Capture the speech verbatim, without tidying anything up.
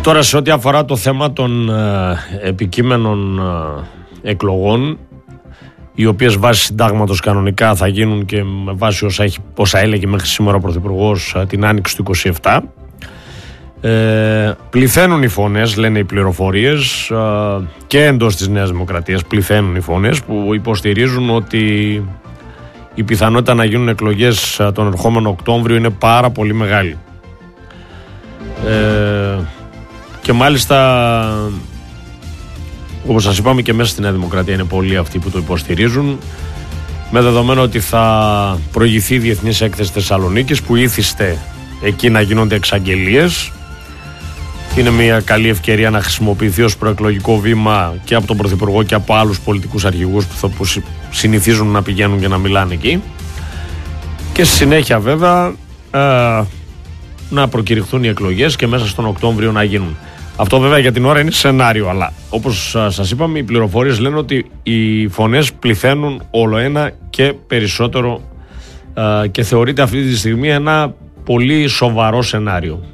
Τώρα σε ό,τι αφορά το θέμα των ε, επικείμενων ε, εκλογών, οι οποίες βάσει συντάγματος κανονικά θα γίνουν και με βάση όσα, έχει, όσα έλεγε μέχρι σήμερα ο Πρωθυπουργός ε, την άνοιξη του είκοσι επτά, ε, πληθαίνουν οι φωνές, λένε οι πληροφορίες, ε, και εντός της Νέας Δημοκρατίας πληθαίνουν οι φωνές που υποστηρίζουν ότι η πιθανότητα να γίνουν εκλογές ε, τον ερχόμενο Οκτώβριο είναι πάρα πολύ μεγάλη. Ε, και μάλιστα, όπως σας είπαμε, και μέσα στη Νέα Δημοκρατία είναι πολλοί αυτοί που το υποστηρίζουν, με δεδομένο ότι θα προηγηθεί η Διεθνής Έκθεση Θεσσαλονίκης, που ήθιστε εκεί να γίνονται εξαγγελίες. Είναι μια καλή ευκαιρία να χρησιμοποιηθεί ως προεκλογικό βήμα και από τον Πρωθυπουργό και από άλλους πολιτικούς αρχηγούς που, θα, που συνηθίζουν να πηγαίνουν και να μιλάνε εκεί. Και στη συνέχεια βέβαια ε, να προκηρυχθούν οι εκλογές και μέσα στον Οκτώβριο να γίνουν. Αυτό βέβαια για την ώρα είναι σενάριο, αλλά όπως σας είπαμε, οι πληροφορίες λένε ότι οι φωνές πληθαίνουν όλο ένα και περισσότερο, ε, και θεωρείται αυτή τη στιγμή ένα πολύ σοβαρό σενάριο.